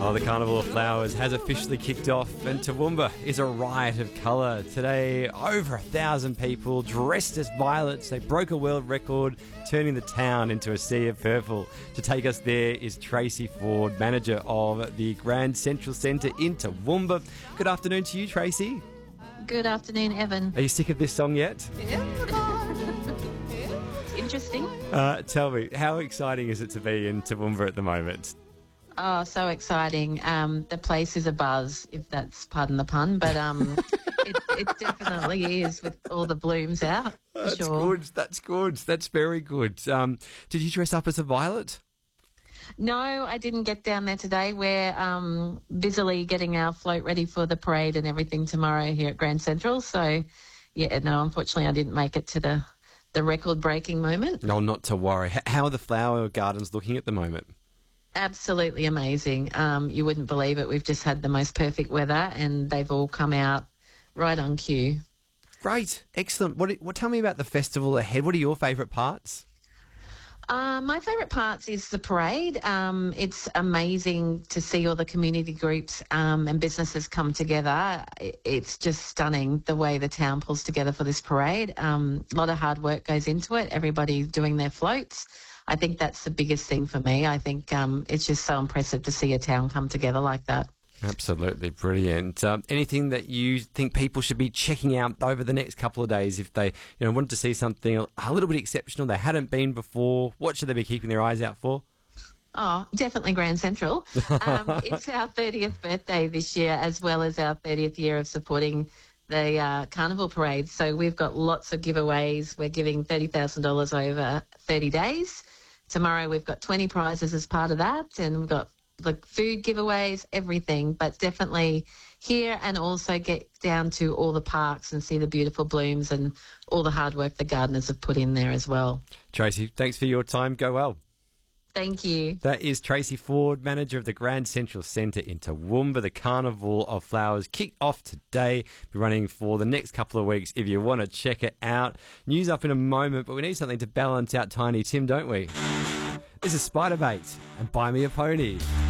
Oh, the Carnival of Flowers has officially kicked off, and Toowoomba is a riot of colour. Today, over 1,000 people dressed as violets. They broke a world record, turning the town into a sea of purple. To take us there is Tracy Ford, manager of the Grand Central Centre in Toowoomba. Good afternoon to you, Tracy. Good afternoon, Evan. Are you sick of this song yet? Interesting. Tell me, how exciting is it to be in Toowoomba at the moment? Oh, so exciting. The place is a buzz, if that's pardon the pun, but it definitely is with all the blooms out. That's sure. good. That's good. That's very good. Did you dress up as a violet? No, I didn't get down there today. We're busily getting our float ready for the parade and everything tomorrow here at Grand Central. So, yeah, no, unfortunately I didn't make it to the record-breaking moment. No, not to worry. How are the flower gardens looking at the moment? Absolutely amazing. You wouldn't believe it. We've just had the most perfect weather and they've all come out right on cue. Great. Excellent. Tell me about the festival ahead. What are your favourite parts? My favourite parts is the parade. It's amazing to see all the community groups and businesses come together. It's just stunning the way the town pulls together for this parade. A lot of hard work goes into it. Everybody's doing their floats. I think that's the biggest thing for me. I think it's just so impressive to see a town come together like that. Absolutely brilliant. Anything that you think people should be checking out over the next couple of days if they wanted to see something a little bit exceptional they hadn't been before? What should they be keeping their eyes out for? Oh, definitely Grand Central. It's our 30th birthday this year, as well as our 30th year of supporting the Carnival Parade. So we've got lots of giveaways. We're giving $30,000 over 30 days. Tomorrow we've got 20 prizes as part of that, and we've got like food giveaways, everything. But definitely here, and also get down to all the parks and see the beautiful blooms and all the hard work the gardeners have put in there as well. Tracy, thanks for your time. Go well. Thank you. That is Tracy Ford, manager of the Grand Central Centre in Toowoomba. The Carnival of Flowers kicked off today. Be running for the next couple of weeks if you want to check it out. News up in a moment, but we need something to balance out Tiny Tim, don't we? This is Spiderbait and Buy Me a Pony.